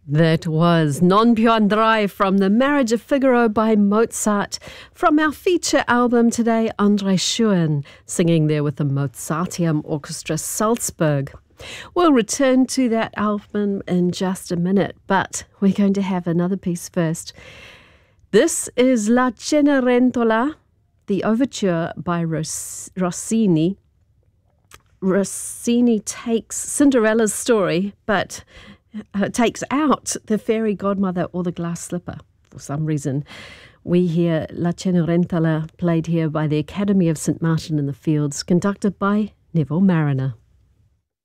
That was Non più andrai from The Marriage of Figaro by Mozart. From our feature album today, André Schuen singing there with the Mozarteum Orchestra Salzburg. We'll return to that album in just a minute, but we're going to have another piece first. This is La Cenerentola, the overture by Rossini. Rossini takes Cinderella's story, but takes out the fairy godmother or the glass slipper. For some reason, we hear La Cenerentola played here by the Academy of St. Martin in the Fields, conducted by Neville Marriner.